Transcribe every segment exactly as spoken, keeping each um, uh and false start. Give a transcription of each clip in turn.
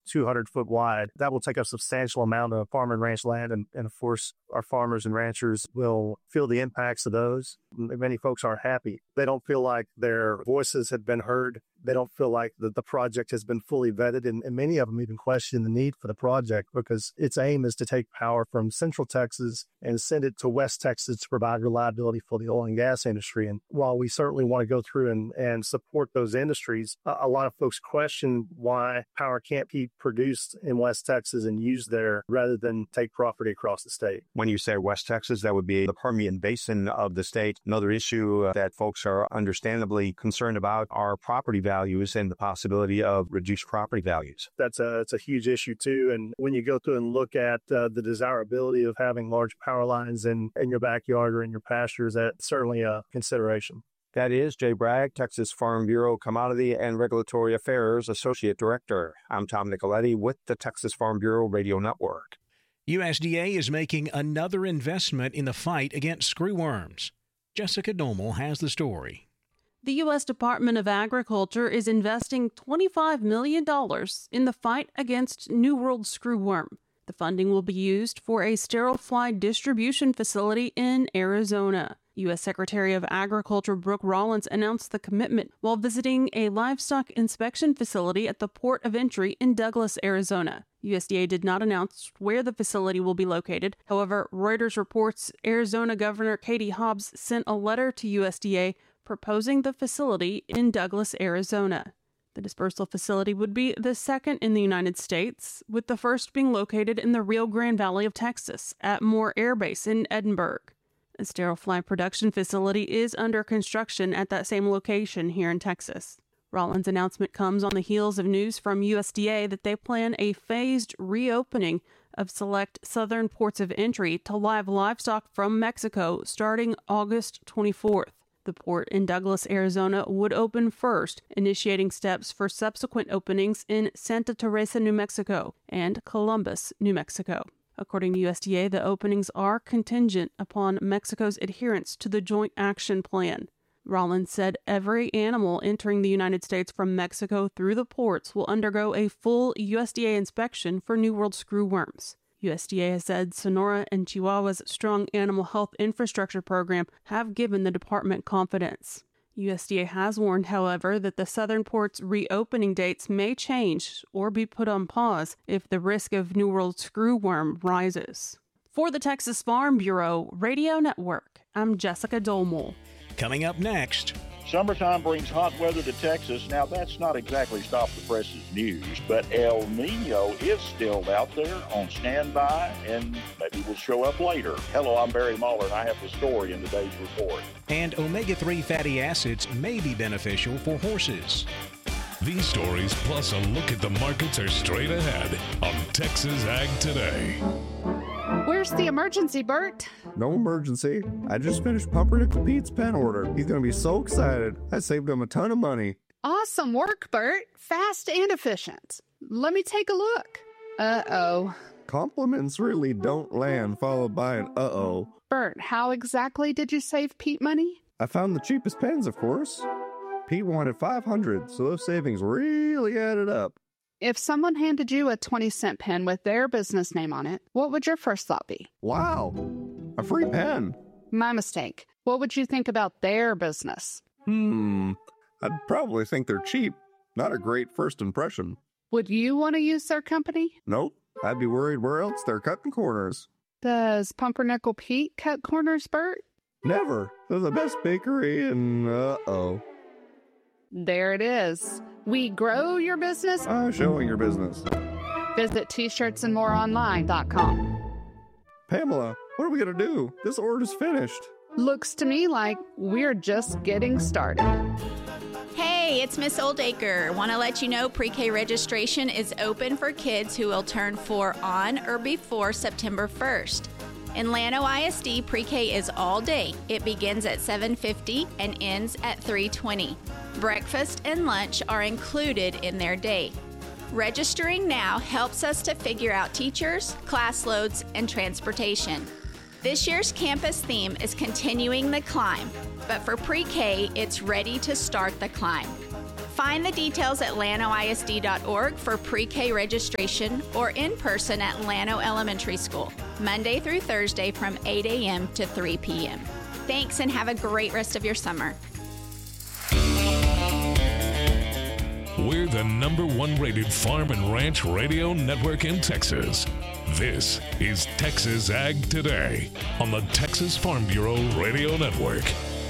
two hundred foot wide. That will take a substantial amount of farm and ranch land. And, and of course, our farmers and ranchers will feel the impacts of those. Many folks aren't happy. They don't feel like their voices have been heard. They don't feel like the, the project has been fully vetted. And, and many of them even question the need for the project because its aim is to take power from Central Texas and send it to West Texas to provide reliability for the oil and gas industry. And while we certainly want to go through and, and support those industries, a, a lot of folks question why power can't be produced in West Texas and used there rather than take property across the state. When you say West Texas, that would be the Permian Basin of the state. Another issue that folks are understandably concerned about are property values and the possibility of reduced property values. That's a, it's a huge issue too. And when you go through and look at uh, the desirability of having large power lines in, in your backyard or in your pastures, that's certainly a consideration. That is Jay Bragg, Texas Farm Bureau Commodity and Regulatory Affairs Associate Director. I'm Tom Nicoletti with the Texas Farm Bureau Radio Network. U S D A is making another investment in the fight against screwworms. Jessica Domel has the story. The U S Department of Agriculture is investing twenty-five million dollars in the fight against New World screwworm. The funding will be used for a sterile fly distribution facility in Arizona. U S Secretary of Agriculture Brooke Rollins announced the commitment while visiting a livestock inspection facility at the port of entry in Douglas, Arizona. U S D A did not announce where the facility will be located. However, Reuters reports Arizona Governor Katie Hobbs sent a letter to U S D A proposing the facility in Douglas, Arizona. The dispersal facility would be the second in the United States, with the first being located in the Rio Grande Valley of Texas at Moore Air Base in Edinburgh. A sterile fly production facility is under construction at that same location here in Texas. Rollins' announcement comes on the heels of news from U S D A that they plan a phased reopening of select southern ports of entry to live livestock from Mexico starting August twenty-fourth. The port in Douglas, Arizona would open first, initiating steps for subsequent openings in Santa Teresa, New Mexico, and Columbus, New Mexico. According to U S D A, the openings are contingent upon Mexico's adherence to the Joint Action Plan. Rollins said every animal entering the United States from Mexico through the ports will undergo a full U S D A inspection for New World screwworms. U S D A has said Sonora and Chihuahua's strong animal health infrastructure program have given the department confidence. U S D A has warned, however, that the southern ports' reopening dates may change or be put on pause if the risk of New World screwworm rises. For the Texas Farm Bureau Radio Network, I'm Jessica Domel. Coming up next. Summertime brings hot weather to Texas. Now, that's not exactly Stop the Press's news, but El Nino is still out there on standby and maybe will show up later. Hello, I'm Barry Mahler, and I have the story in today's report. And omega three fatty acids may be beneficial for horses. These stories, plus a look at the markets, are straight ahead on Texas Ag Today. Where's the emergency, Bert? No emergency. I just finished Pumpernickel Pete's pen order. He's going to be so excited. I saved him a ton of money. Awesome work, Bert. Fast and efficient. Let me take a look. Uh-oh. Compliments really don't land followed by an uh-oh. Bert, how exactly did you save Pete money? I found the cheapest pens, of course. Pete wanted five hundred, so those savings really added up. If someone handed you a twenty cent pen with their business name on it, what would your first thought be? Wow, a free pen. My mistake. What would you think about their business? Hmm, I'd probably think they're cheap. Not a great first impression. Would you want to use their company? Nope, I'd be worried where else they're cutting corners. Does Pumpernickel Pete cut corners, Bert? Never. They're the best bakery and uh-oh. There it is. We grow your business. Uh, showing your business. Visit T shirts and more online dot com. Pamela, what are we going to do? This order's finished. Looks to me like we're just getting started. Hey, it's Miss Oldacre. Want to let you know pre-K registration is open for kids who will turn four on or before September first. In Llano I S D, pre-K is all day. It begins at seven fifty and ends at three twenty. Breakfast and lunch are included in their day. Registering now helps us to figure out teachers, class loads, and transportation. This year's campus theme is Continuing the Climb, but for pre-K, it's Ready to Start the Climb. Find the details at llano I S D dot org for pre-K registration or in person at Llano Elementary School, Monday through Thursday from eight a.m. to three p.m. Thanks and have a great rest of your summer. We're the number one rated farm and ranch radio network in Texas. This is Texas Ag Today on the Texas Farm Bureau Radio Network.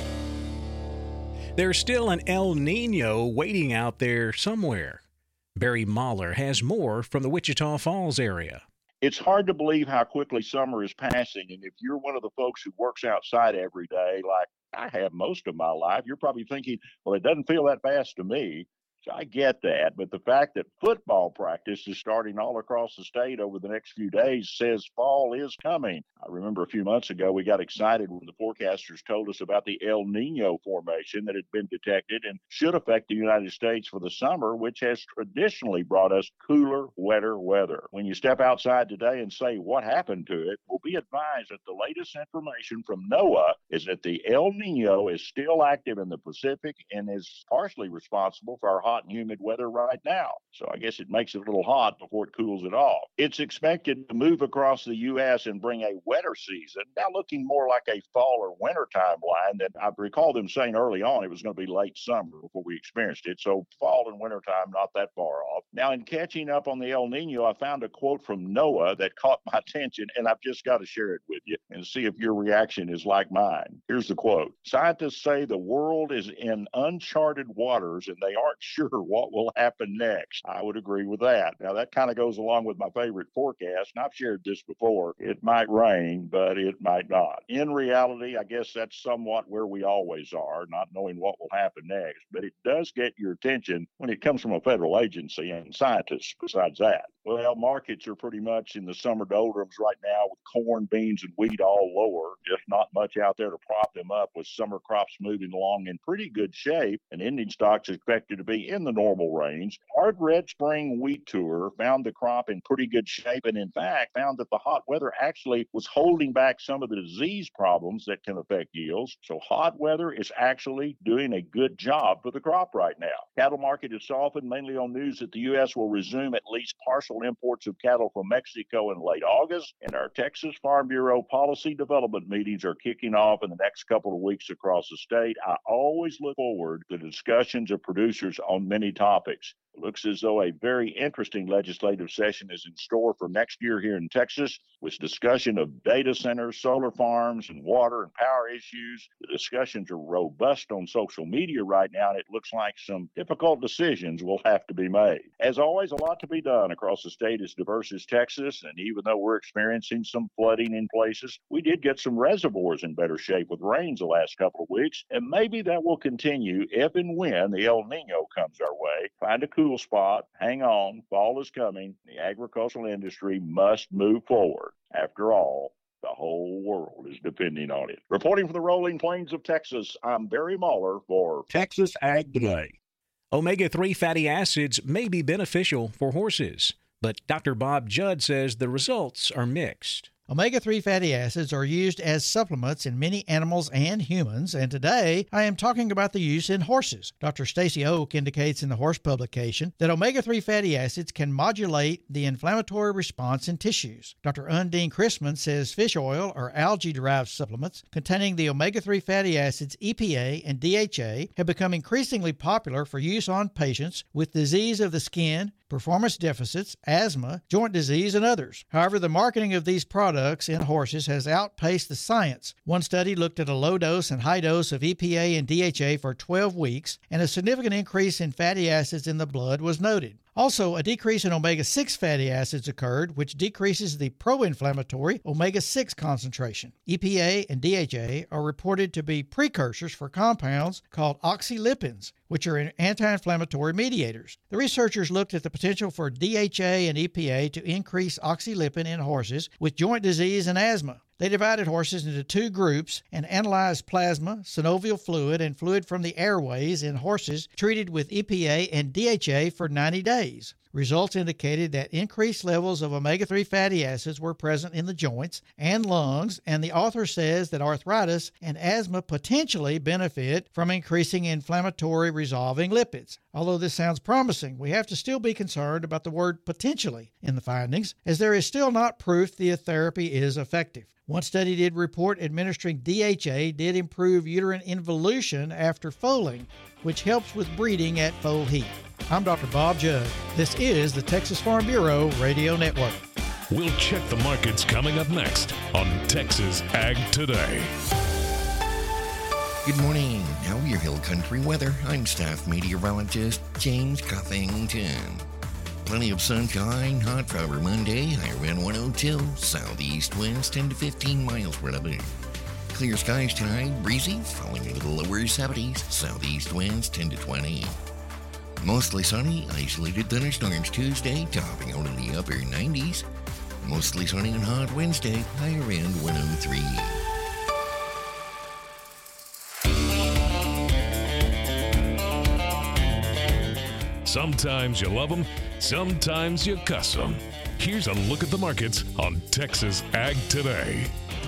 There's still an El Nino waiting out there somewhere. Barry Mahler has more from the Wichita Falls area. It's hard to believe how quickly summer is passing. And if you're one of the folks who works outside every day, like I have most of my life, you're probably thinking, well, it doesn't feel that fast to me. So I get that, but the fact that football practice is starting all across the state over the next few days says fall is coming. I remember a few months ago we got excited when the forecasters told us about the El Nino formation that had been detected and should affect the United States for the summer, which has traditionally brought us cooler, wetter weather. When you step outside today and say what happened to it, we'll be advised that the latest information from NOAA is that the El Nino is still active in the Pacific and is partially responsible for our hot and humid weather right now. So I guess it makes it a little hot before it cools it off. It's expected to move across the U S and bring a wetter season, now looking more like a fall or winter timeline that I recall them saying early on it was going to be late summer before we experienced it. So fall and winter time, not that far off. Now, in catching up on the El Nino, I found a quote from NOAA that caught my attention, and I've just got to share it with you and see if your reaction is like mine. Here's the quote. Scientists say the world is in uncharted waters and they aren't sure what will happen next. I would agree with that. Now, that kind of goes along with my favorite forecast, and I've shared this before. It might rain, but it might not. In reality, I guess that's somewhat where we always are, not knowing what will happen next. But it does get your attention when it comes from a federal agency and scientists besides that. Well, markets are pretty much in the summer doldrums right now with corn, beans, and wheat all lower. Just not much out there to prop them up with summer crops moving along in pretty good shape and ending stocks expected to be in the normal range. Hard Red Spring Wheat Tour found the crop in pretty good shape and, in fact, found that the hot weather actually was holding back some of the disease problems that can affect yields. So hot weather is actually doing a good job for the crop right now. Cattle market is softened mainly on news that the U S will resume at least partial imports of cattle from Mexico in late August, and our Texas Farm Bureau policy development meetings are kicking off in the next couple of weeks across the state. I always look forward to discussions of producers on many topics. It looks as though a very interesting legislative session is in store for next year here in Texas, with discussion of data centers, solar farms, and water and power issues. The discussions are robust on social media right now, and it looks like some difficult decisions will have to be made. As always, a lot to be done across a state as diverse as Texas, and even though we're experiencing some flooding in places, we did get some reservoirs in better shape with rains the last couple of weeks, and maybe that will continue if and when the El Nino comes our way. Find a cool spot, hang on, fall is coming. The agricultural industry must move forward. After all, the whole world is depending on it. Reporting from the rolling plains of Texas, I'm Barry Mahler for Texas Ag Today. omega three fatty acids may be beneficial for horses, but Doctor Bob Judd says the results are mixed. omega three fatty acids are used as supplements in many animals and humans, and today I am talking about the use in horses. Doctor Stacy Oak indicates in the Horse publication that omega three fatty acids can modulate the inflammatory response in tissues. Doctor Undine Chrisman says fish oil or algae-derived supplements containing the omega three fatty acids E P A and D H A have become increasingly popular for use on patients with disease of the skin, performance deficits, asthma, joint disease, and others. However, the marketing of these products in horses has outpaced the science. One study looked at a low dose and high dose of E P A and D H A for twelve weeks, and a significant increase in fatty acids in the blood was noted. Also, a decrease in omega six fatty acids occurred, which decreases the pro-inflammatory omega six concentration. E P A and D H A are reported to be precursors for compounds called oxylipins, which are anti-inflammatory mediators. The researchers looked at the potential for D H A and E P A to increase oxylipin in horses with joint disease and asthma. They divided horses into two groups and analyzed plasma, synovial fluid, and fluid from the airways in horses treated with E P A and D H A for ninety days. Results indicated that increased levels of omega three fatty acids were present in the joints and lungs, and the author says that arthritis and asthma potentially benefit from increasing inflammatory resolving lipids. Although this sounds promising, we have to still be concerned about the word potentially in the findings, as there is still not proof the therapy is effective. One study did report administering D H A did improve uterine involution after foaling, which helps with breeding at foal heat. I'm Doctor Bob Judd. This is the Texas Farm Bureau Radio Network. We'll check the markets coming up next on Texas Ag Today. Good morning. Now your Hill Country weather. I'm staff meteorologist James Cuffington. Plenty of sunshine, hot for Monday, higher wind one oh two, southeast winds ten to fifteen miles per hour. Clear skies tonight, breezy, falling into the lower seventies, southeast winds ten to twenty. Mostly sunny, isolated thunderstorms Tuesday, topping out in the upper nineties. Mostly sunny and hot Wednesday, higher wind one oh three. Sometimes you love them, sometimes you cuss them. Here's a look at the markets on Texas Ag Today.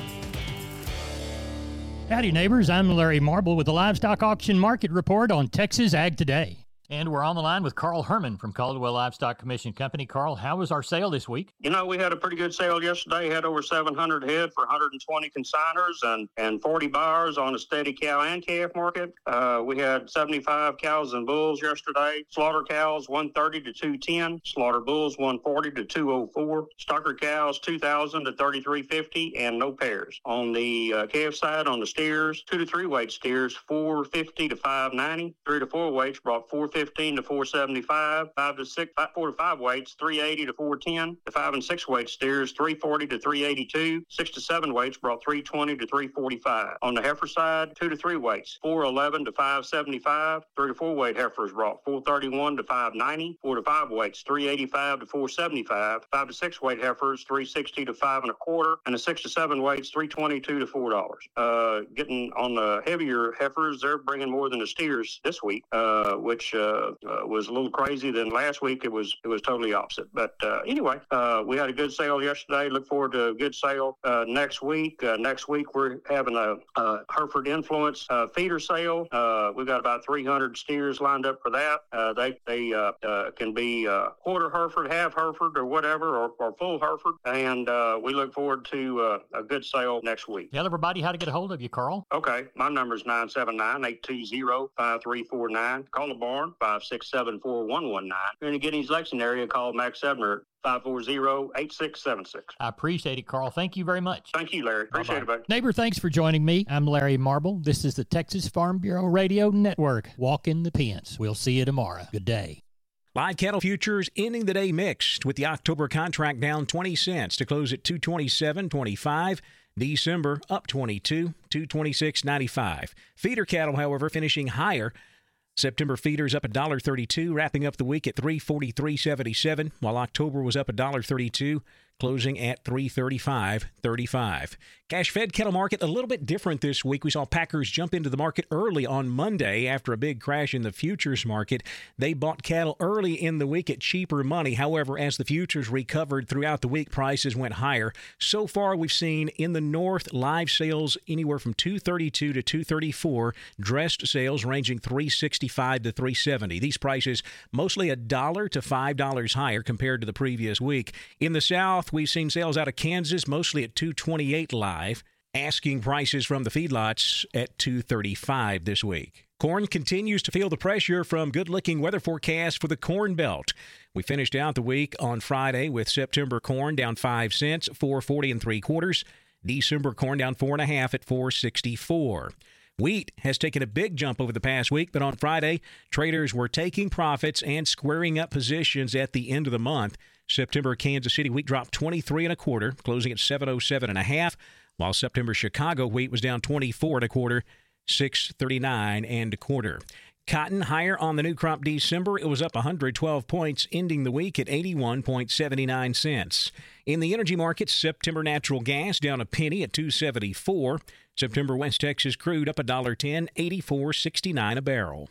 Howdy, neighbors. I'm Larry Marble with the Livestock Auction Market Report on Texas Ag Today. And we're on the line with Carl Herman from Caldwell Livestock Commission Company. Carl, how was our sale this week? You know, we had a pretty good sale yesterday. Had over seven hundred head for one hundred twenty consigners and, and forty buyers on a steady cow and calf market. Uh, we had seventy-five cows and bulls yesterday. Slaughter cows one thirty to two ten. Slaughter bulls one forty to two oh four. Stocker cows two thousand to thirty-three fifty, and no pairs. On the uh, calf side, on the steers, two to three weight steers four fifty to five ninety. Three to four weights brought four fifty to four seventy-five, five to six, five, four to five weights, three eighty to four ten. The five and six weight steers, three forty to three eighty-two. Six to seven weights brought three twenty to three forty-five. On the heifer side, two to three weights, four eleven to five seventy-five. Three to four weight heifers brought four thirty-one to five ninety. Four to five weights, three eighty-five to four seventy-five. Five to six weight heifers, three sixty to five and a quarter. And the six to seven weights, three twenty-two to four dollars. Uh, getting on the heavier heifers, they're bringing more than the steers this week, uh, which uh, Uh, was a little crazy. Than last week it was it was totally opposite. But uh, anyway, uh, we had a good sale yesterday. Look forward to a good sale uh, next week. Uh, next week we're having a, a Hereford Influence uh, feeder sale. Uh, we've got about three hundred steers lined up for that. Uh, they they uh, uh, can be uh, quarter Hereford, half Hereford, or whatever, or, or full Hereford. And uh, we look forward to uh, a good sale next week. Tell everybody how to get a hold of you, Carl. Okay, my number is nine seven nine, eight two zero, five three four nine. Call the barn, five six seven four one one nine. If you're in the Giddings Lexington area, call Max Ebner at five four zero, eight six seven six. I appreciate it, Carl. Thank you very much. Thank you, Larry. Appreciate Bye-bye. it, buddy. Neighbor, thanks for joining me. I'm Larry Marble. This is the Texas Farm Bureau Radio Network. Walk in the pens. We'll see you tomorrow. Good day. Live cattle futures ending the day mixed, with the October contract down twenty cents to close at two twenty-seven twenty-five. December up twenty-two, two twenty-six ninety-five. Feeder cattle, however, finishing higher. September feeders up one dollar thirty-two, wrapping up the week at three forty-three seventy-seven, while October was up one dollar thirty-two, closing at three thirty-five thirty-five. Cash-fed cattle market a little bit different this week. We saw packers jump into the market early on Monday after a big crash in the futures market. They bought cattle early in the week at cheaper money. However, as the futures recovered throughout the week, prices went higher. So far, we've seen in the north live sales anywhere from two thirty-two to two thirty-four, dressed sales ranging three sixty-five to three seventy. These prices mostly a dollar to five dollars higher compared to the previous week. In the south, we've seen sales out of Kansas mostly at two twenty-eight live. Asking prices from the feedlots at two thirty-five this week. Corn continues to feel the pressure from good-looking weather forecasts for the Corn Belt. We finished out the week on Friday with September corn down five cents, four forty and three quarters. December corn down four and a half at four sixty-four. Wheat has taken a big jump over the past week, but on Friday, traders were taking profits and squaring up positions at the end of the month. September Kansas City wheat dropped twenty-three and a quarter, closing at seven oh seven and a half, while September Chicago wheat was down twenty-four and a quarter, six thirty-nine and a quarter. Cotton higher on the new crop December. It was up one hundred twelve points, ending the week at eighty-one seventy-nine cents. In the energy markets, September natural gas down a penny at two seventy-four. September West Texas crude up one dollar ten, eighty-four sixty-nine a barrel.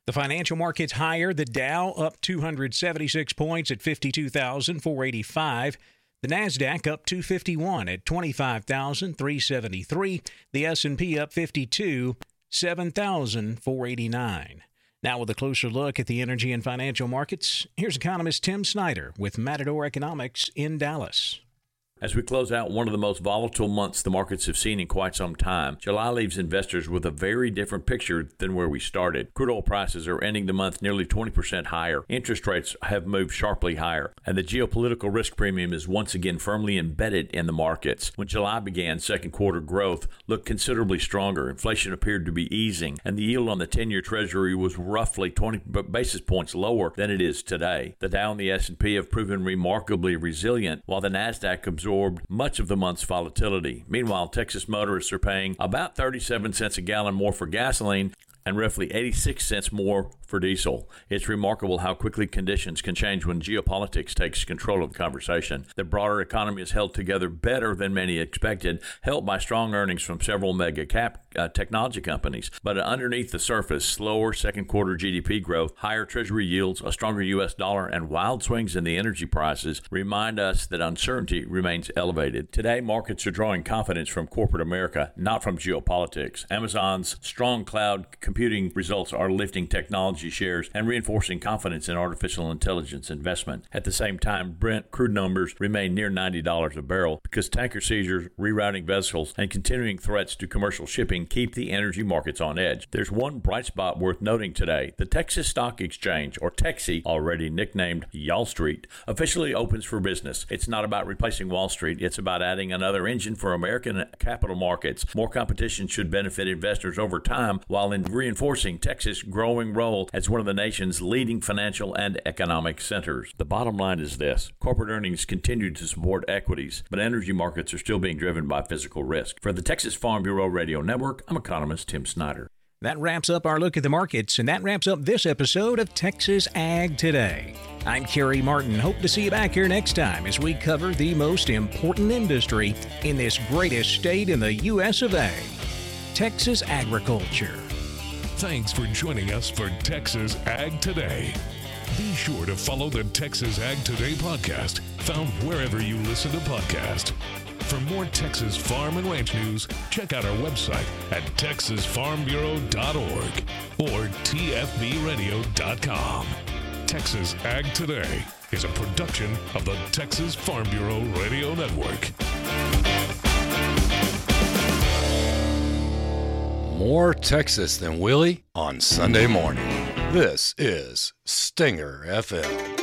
The financial markets higher. The Dow up two hundred seventy-six points at fifty-two thousand four hundred eighty-five. The Nasdaq up two hundred fifty-one at twenty-five thousand three hundred seventy-three. The S and P up fifty-two, seven thousand four hundred eighty-nine. Now with a closer look at the energy and financial markets, here's economist Tim Snyder with Matador Economics in Dallas. As we close out one of the most volatile months the markets have seen in quite some time, July leaves investors with a very different picture than where we started. Crude oil prices are ending the month nearly twenty percent higher. Interest rates have moved sharply higher, and the geopolitical risk premium is once again firmly embedded in the markets. When July began, second quarter growth looked considerably stronger. Inflation appeared to be easing, and the yield on the ten-year Treasury was roughly twenty basis points lower than it is today. The Dow and the S and P have proven remarkably resilient, while the Nasdaq absorbed much of the month's volatility. Meanwhile, Texas motorists are paying about thirty-seven cents a gallon more for gasoline and roughly eighty-six cents more for diesel. It's remarkable how quickly conditions can change when geopolitics takes control of the conversation. The broader economy is held together better than many expected, helped by strong earnings from several mega cap uh, technology companies. But underneath the surface, slower second quarter G D P growth, higher Treasury yields, a stronger U S dollar, and wild swings in the energy prices remind us that uncertainty remains elevated. Today, markets are drawing confidence from corporate America, not from geopolitics. Amazon's strong cloud computing results are lifting technology shares and reinforcing confidence in artificial intelligence investment. At the same time, Brent crude numbers remain near ninety dollars a barrel because tanker seizures, rerouting vessels, and continuing threats to commercial shipping keep the energy markets on edge. There's one bright spot worth noting today. The Texas Stock Exchange, or Texie, already nicknamed Y'all Street, officially opens for business. It's not about replacing Wall Street. It's about adding another engine for American capital markets. More competition should benefit investors over time while in reinforcing Texas' growing role as one of the nation's leading financial and economic centers. The bottom line is this: corporate earnings continue to support equities, but energy markets are still being driven by physical risk. For the Texas Farm Bureau Radio Network, I'm economist Tim Snyder. That wraps up our look at the markets, and that wraps up this episode of Texas Ag Today. I'm Kerry Martin. Hope to see you back here next time as we cover the most important industry in this greatest state in the U S of A, Texas agriculture. Thanks for joining us for Texas Ag Today. Be sure to follow the Texas Ag Today podcast, found wherever you listen to podcasts. For more Texas farm and ranch news, check out our website at texas farm bureau dot org or t f b radio dot com. Texas Ag Today is a production of the Texas Farm Bureau Radio Network. More Texas than Willie on Sunday morning. This is Stinger F M.